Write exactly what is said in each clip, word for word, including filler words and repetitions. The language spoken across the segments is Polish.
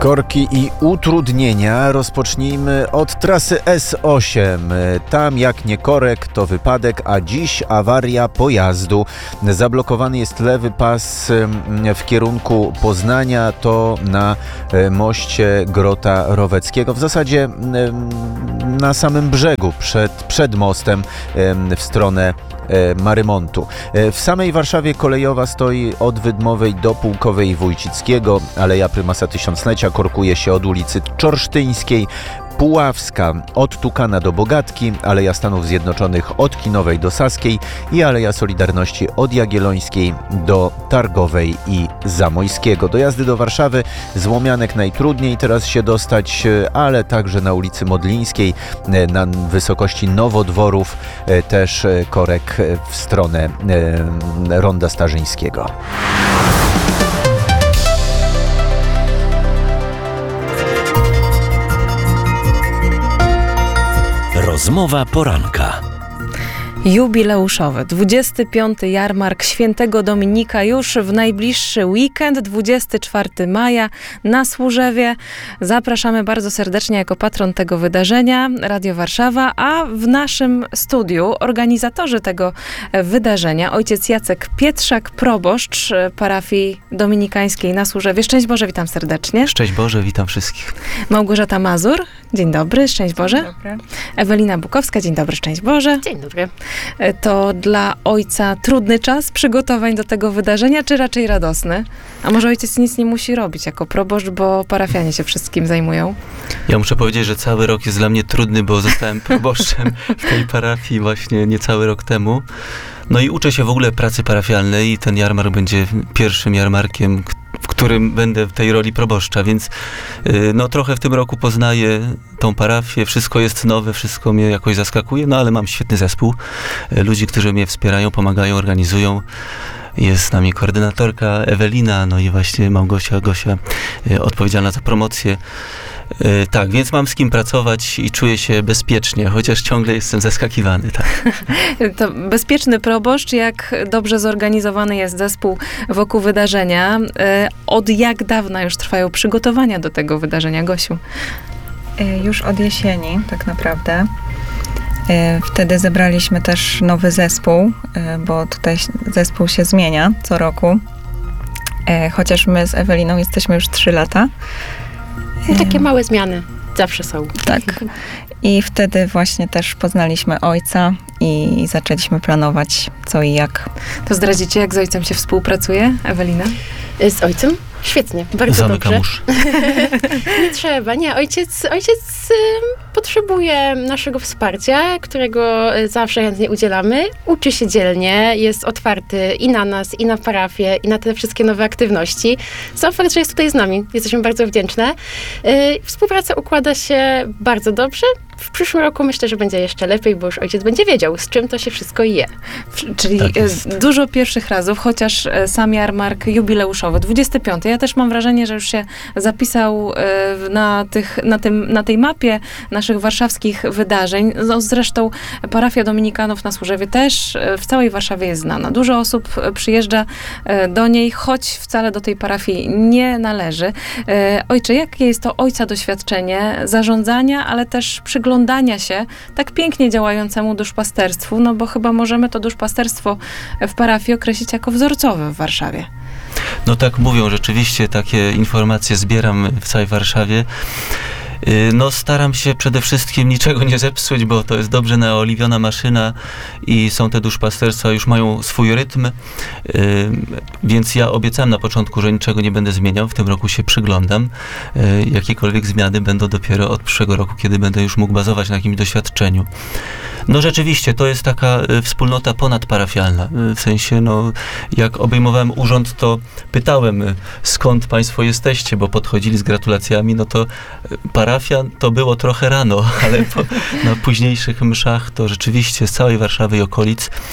Korki i utrudnienia. Rozpocznijmy od trasy S osiem. Tam jak nie korek, to wypadek, a dziś awaria pojazdu. Zablokowany jest lewy pas w kierunku Poznania, to na moście Grota Roweckiego. W zasadzie na samym brzegu, przed, przed mostem w stronę Marymontu. W samej Warszawie kolejowa stoi od Wydmowej do Pułkowej Wójcickiego. Aleja Prymasa Tysiąclecia korkuje się od ulicy Czorsztyńskiej. Puławska od Tukana do Bogatki, Aleja Stanów Zjednoczonych od Kinowej do Saskiej i Aleja Solidarności od Jagiellońskiej do Targowej i Zamojskiego. Do jazdy do Warszawy z Łomianek najtrudniej teraz się dostać, ale także na ulicy Modlińskiej, na wysokości Nowodworów też korek w stronę Ronda Starzyńskiego. Rozmowa poranka. Jubileuszowy dwudziesty piąty Jarmark Świętego Dominika już w najbliższy weekend, dwudziestego czwartego maja na Służewie. Zapraszamy bardzo serdecznie jako patron tego wydarzenia, Radio Warszawa, a w naszym studiu organizatorzy tego wydarzenia, ojciec Jacek Pietrzak, proboszcz parafii dominikańskiej na Służewie. Szczęść Boże, witam serdecznie. Szczęść Boże, witam wszystkich. Małgorzata Mazur, dzień dobry, szczęść Boże. Dzień dobry. Ewelina Bukowska, dzień dobry, szczęść Boże. Dzień dobry. To dla ojca trudny czas przygotowań do tego wydarzenia, czy raczej radosny? A może ojciec nic nie musi robić jako proboszcz, bo parafianie się wszystkim zajmują? Ja muszę powiedzieć, że cały rok jest dla mnie trudny, bo zostałem proboszczem w tej parafii właśnie niecały rok temu. No i uczę się w ogóle pracy parafialnej i ten jarmark będzie pierwszym jarmarkiem, w którym będę w tej roli proboszcza, więc no trochę w tym roku poznaję tą parafię, wszystko jest nowe, wszystko mnie jakoś zaskakuje, no ale mam świetny zespół, ludzi, którzy mnie wspierają, pomagają, organizują. Jest z nami koordynatorka Ewelina, no i właśnie Małgosia, Gosia, odpowiedzialna za promocję. Yy, tak, więc mam z kim pracować i czuję się bezpiecznie, chociaż ciągle jestem zaskakiwany. Tak. To bezpieczny proboszcz, jak dobrze zorganizowany jest zespół wokół wydarzenia. Yy, od jak dawna już trwają przygotowania do tego wydarzenia, Gosiu? Yy, już od jesieni tak naprawdę. Yy, wtedy zebraliśmy też nowy zespół, yy, bo tutaj zespół się zmienia co roku. Yy, chociaż my z Eweliną jesteśmy już trzy lata. No, takie małe zmiany zawsze są. Tak. I wtedy właśnie też poznaliśmy ojca i zaczęliśmy planować co i jak. To zdradzicie, jak z ojcem się współpracuje, Ewelina? Z ojcem? Świetnie, bardzo Zamykam dobrze. uszy. Nie trzeba, nie. Ojciec, ojciec y, potrzebuje naszego wsparcia, którego zawsze chętnie udzielamy. Uczy się dzielnie, jest otwarty i na nas, i na parafię, i na te wszystkie nowe aktywności. Sam fakt, że jest tutaj z nami. Jesteśmy bardzo wdzięczne. Y, współpraca układa się bardzo dobrze. W przyszłym roku myślę, że będzie jeszcze lepiej, bo już ojciec będzie wiedział, z czym to się wszystko je. Czyli Tak dużo pierwszych razów, chociaż sam jarmark jubileuszowy, dwudziesty piąty. Ja też mam wrażenie, że już się zapisał na, tych, na, tym, na tej mapie naszych warszawskich wydarzeń. No, zresztą parafia Dominikanów na Służewie też w całej Warszawie jest znana. Dużo osób przyjeżdża do niej, choć wcale do tej parafii nie należy. Ojcze, jakie jest to ojca doświadczenie zarządzania, ale też przyglądania się tak pięknie działającemu duszpasterstwu, no bo chyba możemy to duszpasterstwo w parafii określić jako wzorcowe w Warszawie. No tak mówią, rzeczywiście takie informacje zbieram w całej Warszawie. No staram się przede wszystkim niczego nie zepsuć, bo to jest dobrze naoliwiona maszyna i są te duszpasterstwa, już mają swój rytm, więc ja obiecałem na początku, że niczego nie będę zmieniał. W tym roku się przyglądam. Jakiekolwiek zmiany będą dopiero od przyszłego roku, kiedy będę już mógł bazować na jakimś doświadczeniu. No rzeczywiście, to jest taka wspólnota ponadparafialna. W sensie, no, jak obejmowałem urząd, to pytałem, skąd państwo jesteście, bo podchodzili z gratulacjami, no to parafia to było trochę rano, ale po, na późniejszych mszach to rzeczywiście z całej Warszawy i okolic.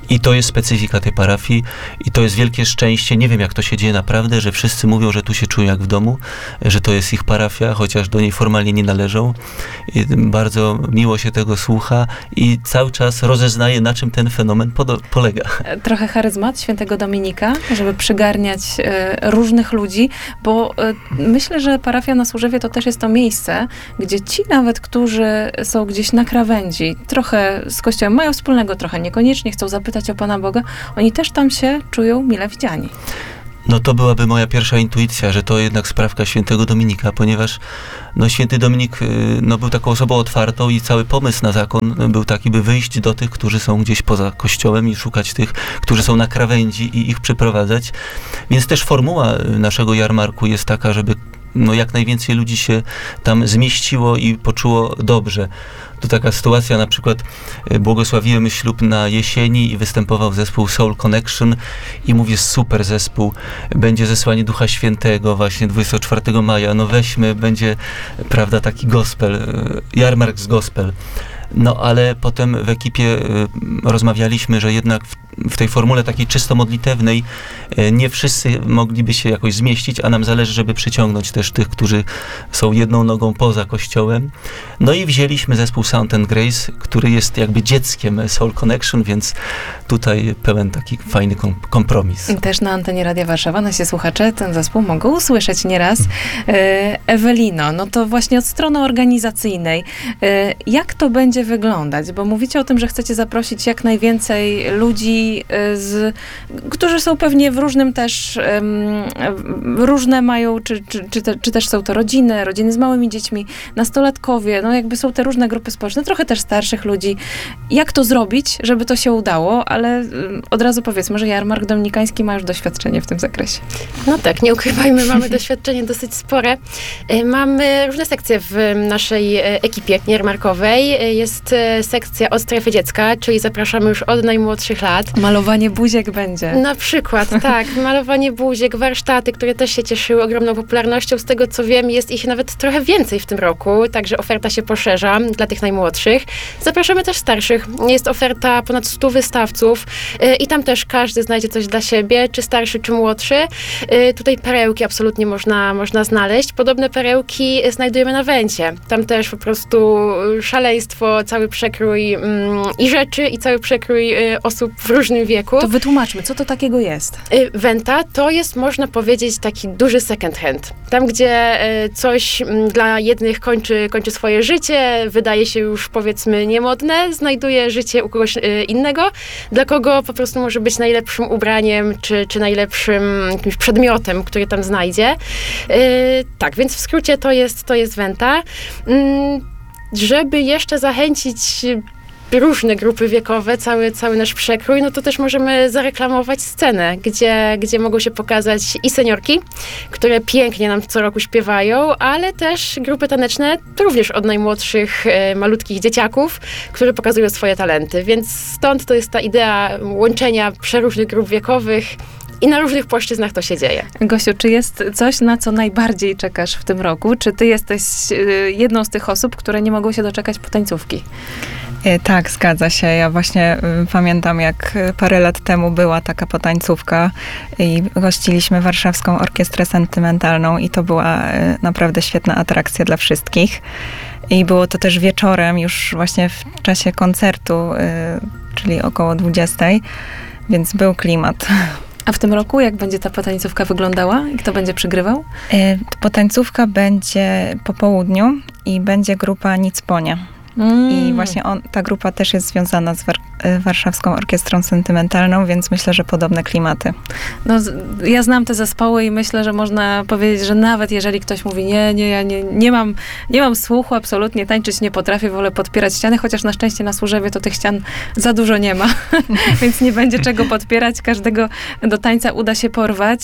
I to jest specyfika tej parafii i to jest wielkie szczęście. Nie wiem, jak to się dzieje naprawdę, że wszyscy mówią, że tu się czują jak w domu, że to jest ich parafia, chociaż do niej formalnie nie należą. I bardzo miło się tego słucha i cały czas rozeznaje, na czym ten fenomen podo- polega. Trochę charyzmat świętego Dominika, żeby przygarniać e, różnych ludzi, bo e, myślę, że parafia na Służewie to też jest to miejsce, gdzie ci nawet, którzy są gdzieś na krawędzi, trochę z Kościołem mają wspólnego, trochę niekoniecznie, chcą zapytać o Pana Boga, oni też tam się czują mile widziani. No to byłaby moja pierwsza intuicja, że to jednak sprawka świętego Dominika, ponieważ no, święty Dominik y, no, był taką osobą otwartą i cały pomysł na zakon był taki, by wyjść do tych, którzy są gdzieś poza kościołem i szukać tych, którzy są na krawędzi i ich przyprowadzać. Więc też formuła naszego jarmarku jest taka, żeby no, jak najwięcej ludzi się tam zmieściło i poczuło dobrze. To taka sytuacja, na przykład e, błogosławiłem ślub na jesieni i występował zespół Soul Connection i mówię, super zespół, będzie zesłanie Ducha Świętego właśnie dwudziestego czwartego maja, no weźmy, będzie, prawda, taki gospel, e, jarmark z gospel. No ale potem w ekipie y, rozmawialiśmy, że jednak w, w tej formule takiej czysto modlitewnej y, nie wszyscy mogliby się jakoś zmieścić, a nam zależy, żeby przyciągnąć też tych, którzy są jedną nogą poza kościołem. No i wzięliśmy zespół Sound and Grace, który jest jakby dzieckiem Soul Connection, więc tutaj pełen taki fajny kom- kompromis. Też na antenie Radia Warszawa nasi słuchacze ten zespół mogą usłyszeć nieraz. E, Ewelino, no to właśnie od strony organizacyjnej, e, jak to będzie wyglądać? Bo mówicie o tym, że chcecie zaprosić jak najwięcej ludzi, e, z, którzy są pewnie w różnym też, e, różne mają, czy, czy, czy, te, czy też są to rodziny, rodziny z małymi dziećmi, nastolatkowie, no jakby są te różne grupy społeczne, trochę też starszych ludzi. Jak to zrobić, żeby to się udało? Ale od razu powiedzmy, że jarmark dominikański ma już doświadczenie w tym zakresie. No tak, nie ukrywajmy, mamy doświadczenie dosyć spore. Mamy różne sekcje w naszej ekipie jarmarkowej. Jest sekcja od strefy dziecka, czyli zapraszamy już od najmłodszych lat. Malowanie buziek będzie. Na przykład, tak. Malowanie buziek, warsztaty, które też się cieszyły ogromną popularnością. Z tego, co wiem, jest ich nawet trochę więcej w tym roku, także oferta się poszerza dla tych najmłodszych. Zapraszamy też starszych. Jest oferta ponad stu wystawców i tam też każdy znajdzie coś dla siebie, czy starszy, czy młodszy. Tutaj perełki absolutnie można, można znaleźć. Podobne perełki znajdujemy na Wencie. Tam też po prostu szaleństwo, cały przekrój mm, i rzeczy, i cały przekrój y, osób w różnym wieku. To wytłumaczmy, co to takiego jest? Y, Wenta to jest, można powiedzieć, taki duży second hand. Tam, gdzie y, coś m, dla jednych kończy, kończy swoje życie, wydaje się już, powiedzmy, niemodne, znajduje życie u kogoś y, innego, dla kogo po prostu może być najlepszym ubraniem, czy, czy najlepszym jakimś przedmiotem, który tam znajdzie. Yy, tak, więc w skrócie to jest, to jest Wenta. Yy, żeby jeszcze zachęcić różne grupy wiekowe, cały, cały nasz przekrój, no to też możemy zareklamować scenę, gdzie, gdzie mogą się pokazać i seniorki, które pięknie nam co roku śpiewają, ale też grupy taneczne, również od najmłodszych, e, malutkich dzieciaków, które pokazują swoje talenty. Więc stąd to jest ta idea łączenia przeróżnych grup wiekowych i na różnych płaszczyznach to się dzieje. Gosiu, czy jest coś, na co najbardziej czekasz w tym roku? Czy ty jesteś y, jedną z tych osób, które nie mogą się doczekać potańcówki? Tak, zgadza się. Ja właśnie y, pamiętam, jak parę lat temu była taka potańcówka i gościliśmy Warszawską Orkiestrę Sentymentalną i to była y, naprawdę świetna atrakcja dla wszystkich. I było to też wieczorem, już właśnie w czasie koncertu, y, czyli około dwudziestej, więc był klimat. A w tym roku jak będzie ta potańcówka wyglądała? I kto będzie przygrywał? Y, potańcówka będzie po południu i będzie grupa Nicponie. Mm. I właśnie on, ta grupa też jest związana z War- Warszawską Orkiestrą Sentymentalną, więc myślę, że podobne klimaty. No, ja znam te zespoły i myślę, że można powiedzieć, że nawet jeżeli ktoś mówi, nie, nie, ja nie, nie mam, nie mam słuchu, absolutnie tańczyć nie potrafię, wolę podpierać ściany, chociaż na szczęście na Służewie to tych ścian za dużo nie ma, więc nie będzie czego podpierać, każdego do tańca uda się porwać.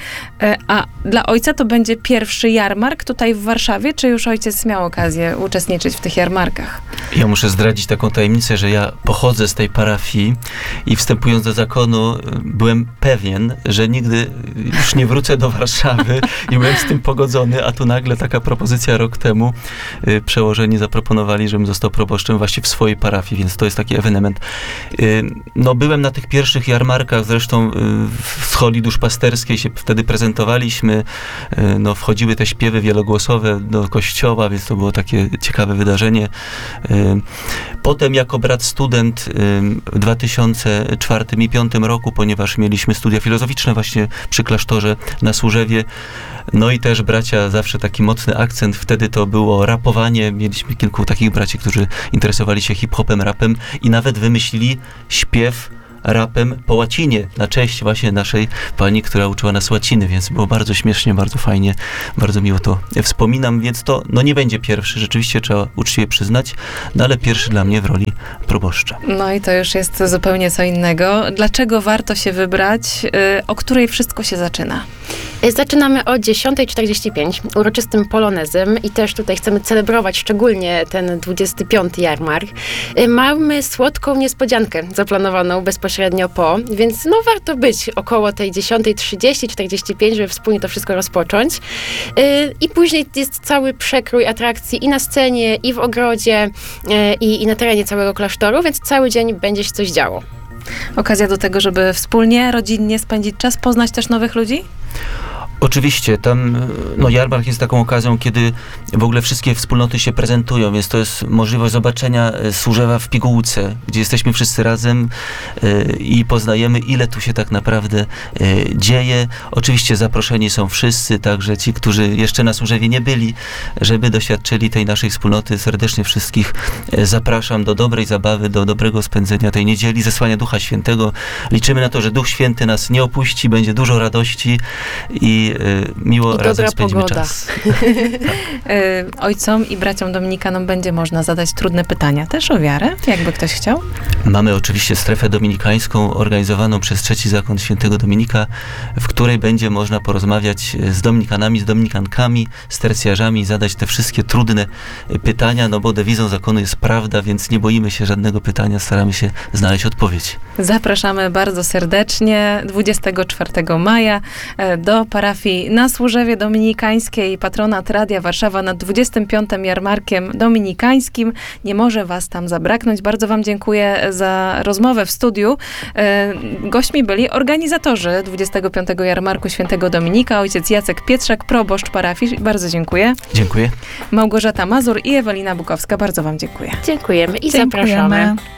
A dla ojca to będzie pierwszy jarmark tutaj w Warszawie, czy już ojciec miał okazję uczestniczyć w tych jarmarkach? jarmarkach. Ja muszę zdradzić taką tajemnicę, że ja pochodzę z tej parafii i wstępując do zakonu y, byłem pewien, że nigdy już nie wrócę do Warszawy i byłem z tym pogodzony, a tu nagle taka propozycja rok temu. Y, przełożeni zaproponowali, żebym został proboszczem właśnie w swojej parafii, więc to jest taki ewenement. Y, no byłem na tych pierwszych jarmarkach, zresztą y, w scholi duszpasterskiej się wtedy prezentowaliśmy, y, no wchodziły te śpiewy wielogłosowe do kościoła, więc to było takie ciekawe wydarzenie. Y, Potem jako brat student w dwa tysiące czwartym i dwa tysiące piątym roku, ponieważ mieliśmy studia filozoficzne właśnie przy klasztorze na Służewie, no i też bracia, zawsze taki mocny akcent, wtedy to było rapowanie, mieliśmy kilku takich braci, którzy interesowali się hip-hopem, rapem i nawet wymyślili śpiew rapem po łacinie, na cześć właśnie naszej pani, która uczyła nas łaciny, więc było bardzo śmiesznie, bardzo fajnie, bardzo miło to wspominam, więc to no nie będzie pierwszy, rzeczywiście trzeba uczciwie przyznać, no ale pierwszy dla mnie w roli proboszcza. No i to już jest zupełnie co innego. Dlaczego warto się wybrać? Yy, o której wszystko się zaczyna? Zaczynamy o dziesiąta czterdzieści pięć uroczystym polonezem i też tutaj chcemy celebrować szczególnie ten dwudziesty piąty jarmark. Mamy słodką niespodziankę zaplanowaną bezpośrednio po, więc no warto być około tej dziesiąta trzydzieści czterdzieści pięć, żeby wspólnie to wszystko rozpocząć. I później jest cały przekrój atrakcji i na scenie, i w ogrodzie, i, i na terenie całego klasztoru, więc cały dzień będzie się coś działo. Okazja do tego, żeby wspólnie, rodzinnie spędzić czas, poznać też nowych ludzi? Oczywiście, tam no, jarmark jest taką okazją, kiedy w ogóle wszystkie wspólnoty się prezentują, więc to jest możliwość zobaczenia Służewa w pigułce, gdzie jesteśmy wszyscy razem y, i poznajemy, ile tu się tak naprawdę y, dzieje. Oczywiście zaproszeni są wszyscy, także ci, którzy jeszcze na Służewie nie byli, żeby doświadczyli tej naszej wspólnoty. Serdecznie wszystkich y, zapraszam do dobrej zabawy, do dobrego spędzenia tej niedzieli, zesłania Ducha Świętego. Liczymy na to, że Duch Święty nas nie opuści, będzie dużo radości i miło I razem spędzimy pogoda. czas. Ojcom i braciom dominikanom będzie można zadać trudne pytania też o wiarę, jakby ktoś chciał. Mamy oczywiście strefę dominikańską organizowaną przez Trzeci Zakon Świętego Dominika, w której będzie można porozmawiać z dominikanami, z dominikankami, z tercjarzami, zadać te wszystkie trudne pytania, no bo dewizą zakonu jest prawda, więc nie boimy się żadnego pytania, staramy się znaleźć odpowiedź. Zapraszamy bardzo serdecznie dwudziestego czwartego maja do parafii na Służewie Dominikańskiej. Patronat Radia Warszawa nad dwudziestym piątym Jarmarkiem Dominikańskim. Nie może was tam zabraknąć. Bardzo wam dziękuję za rozmowę w studiu. Gośćmi byli organizatorzy dwudziestego piątego Jarmarku Świętego Dominika, ojciec Jacek Pietrzak, proboszcz parafii. Bardzo dziękuję. Dziękuję. Małgorzata Mazur i Ewelina Bukowska. Bardzo wam dziękuję. Dziękujemy i Dziękujemy. zapraszamy.